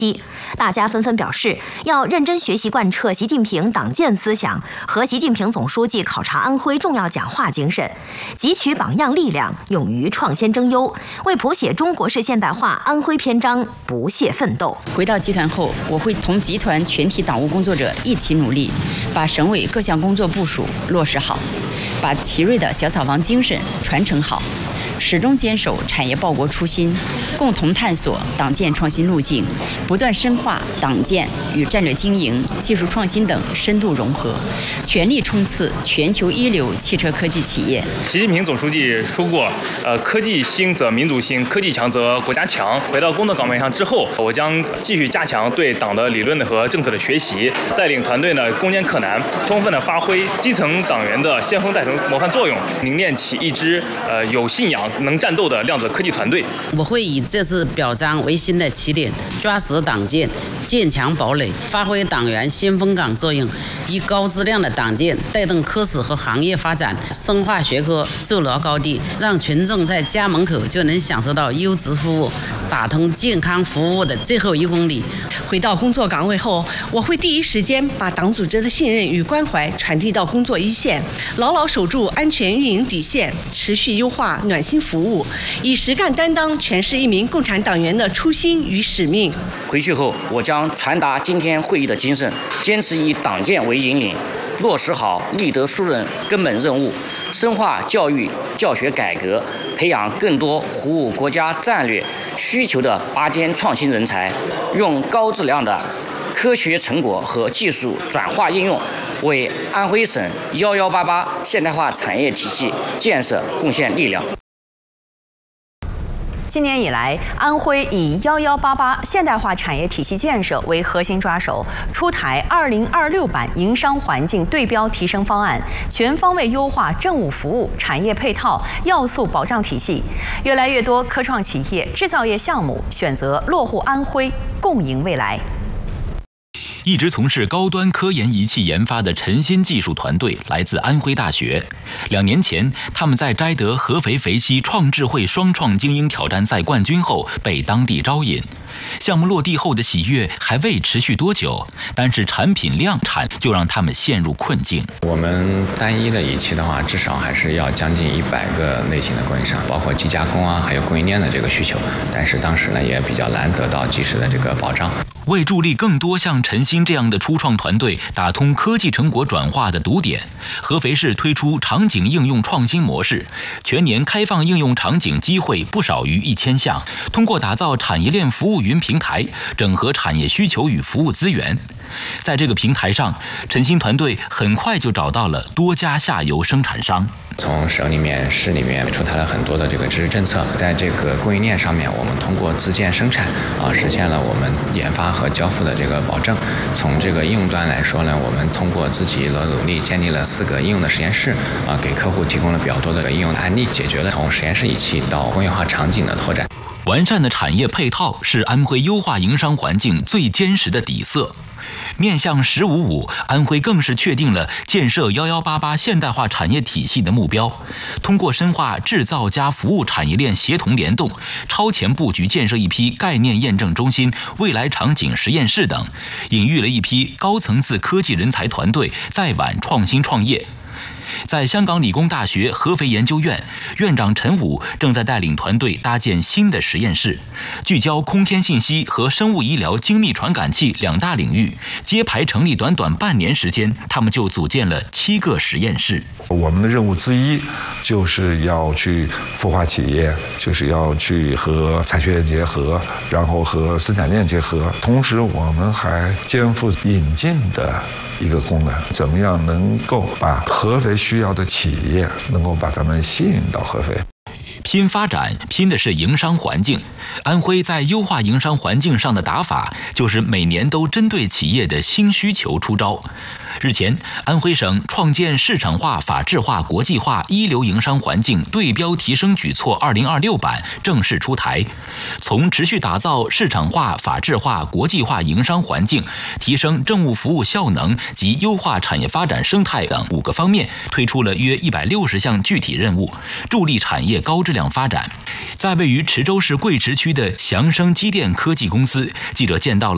大家纷纷表示要认真学习贯彻习近平党建思想和习近平总书记考察安徽重要讲话精神，汲取榜样力量，勇于创新争优，为谱写中国式现代化安徽篇章不懈奋斗。 回到集团后，我会同集团全体党务工作者一起努力，把省委各项工作部署落实好，把奇瑞的小厂房精神传承好，始终坚守产业报国初心，共同探索党建创新路径，不断深化党建与战略经营、技术创新等深度融合，全力冲刺全球一流汽车科技企业。 习近平总书记说过，科技兴则民族兴，科技强则国家强。回到工作岗位上之后，我将继续加强对党的理论和政策的学习，带领团队呢攻坚克难，充分的发挥基层党员的先锋带头模范作用，凝练起一支有信仰、能战斗的量子科技团队。 我会以这次表彰为新的起点，抓实党建，建强堡垒，发挥党员先锋岗作用，以高质量的党建带动科室和行业发展，深化学科，筑牢高地，让群众在家门口就能享受到优质服务，打通健康服务的最后1公里。 回到工作岗位后，我会第一时间把党组织的信任与关怀传递到工作一线，牢牢守住安全运营底线，持续优化暖心服务，以实干担当诠释一名共产党员的初心与使命。 回去后，我将传达今天会议的精神，坚持以党建为引领，落实好立德树人根本任务，深化教育教学改革，培养更多服务国家战略需求的拔尖创新人才，用高质量的科学成果和技术转化应用，为安徽省1188现代化产业体系建设贡献力量。 今年以来，安徽以1188现代化产业体系建设为核心抓手，出台2026版营商环境对标提升方案，全方位优化政务服务、产业配套、要素保障体系。越来越多科创企业、制造业项目选择落户安徽，共赢未来。 一直从事高端科研仪器研发的陈新技术团队来自安徽大学。2年前，他们在摘得合肥肥西创智慧双创精英挑战赛冠军后，被当地招引。项目落地后的喜悦还未持续多久，但是产品量产就让他们陷入困境。 我们单一的仪器的话，至少还是要将近100个类型的供应商，包括机加工啊，还有供应链的这个需求。但是当时呢，也比较难得到及时的这个保障。 为助力更多像陈新这样的初创团队打通科技成果转化的堵点，合肥市推出场景应用创新模式，全年开放应用场景机会不少于1000项。通过打造产业链服务云平台，整合产业需求与服务资源。在这个平台上，陈新团队很快就找到了多家下游生产商。 从省里面、市里面出台了很多的这个支持政策，在这个供应链上面，我们通过自建生产实现了我们研发和交付的这个保证。从这个应用端来说呢，我们通过自己的努力建立了4个应用的实验室给客户提供了比较多的应用案例，解决了从实验室仪器到工业化场景的拓展。 完善的产业配套是安徽优化营商环境最坚实的底色。面向“15+5”，安徽更是确定了建设1188现代化产业体系的目标。通过深化制造加服务产业链协同联动，超前布局建设一批概念验证中心、未来场景实验室等，引育了一批高层次科技人才团队在皖创新创业。在香港理工大学合肥研究院，院长陈武正在带领团队搭建新的实验室，聚焦空天信息和生物医疗精密传感器2大领域。揭牌成立短短半年时间，他们就组建了7个实验室。 我们的任务之一就是要去孵化企业，就是要去和产学研结合，然后和生产链结合，同时我们还肩负引进的一个功能，怎么样能够把合肥需要的企业能够把他们吸引到合肥。 拼发展，拼的是营商环境。安徽在优化营商环境上的打法，就是每年都针对企业的新需求出招。日前，安徽省创建市场化、法治化、国际化一流营商环境对标提升举措2026版正式出台，从持续打造市场化、法治化、国际化营商环境，提升政务服务效能及优化产业发展生态等5个方面，推出了约160项具体任务，助力产业高质量发展。在位于池州市贵池区的祥生机电科技公司，记者见到了